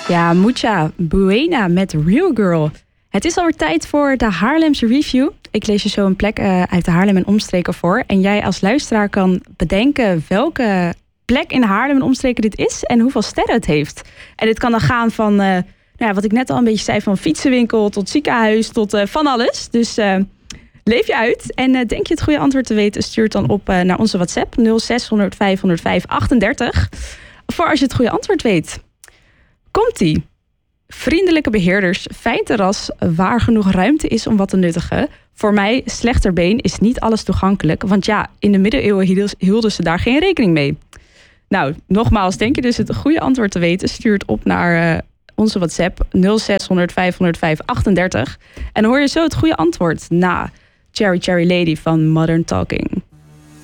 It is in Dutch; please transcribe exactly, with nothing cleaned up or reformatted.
Ja, mucha buena met Real Girl. Het is alweer tijd voor de Haarlemse Review. Ik lees je zo een plek uh, uit de Haarlem en omstreken voor. En jij als luisteraar kan bedenken welke plek in Haarlem en omstreken dit is en hoeveel sterren het heeft. En dit kan dan gaan van, uh, nou ja, wat ik net al een beetje zei, van fietsenwinkel tot ziekenhuis tot uh, van alles. Dus uh, leef je uit. En uh, denk je het goede antwoord te weten, stuur het dan op uh, naar onze WhatsApp nul zes honderd vijf honderdvijf achtendertig. Voor als je het goede antwoord weet. Komt-ie. Vriendelijke beheerders, fijn terras, waar genoeg ruimte is om wat te nuttigen. Voor mij, Slechterbeen is niet alles toegankelijk. Want ja, in de middeleeuwen hielden ze daar geen rekening mee. Nou, nogmaals, denk je dus het goede antwoord te weten? Stuur het op naar uh, onze WhatsApp nul zes honderd vijf honderdvijf achtendertig. En dan hoor je zo het goede antwoord na Cherry Cherry Lady van Modern Talking.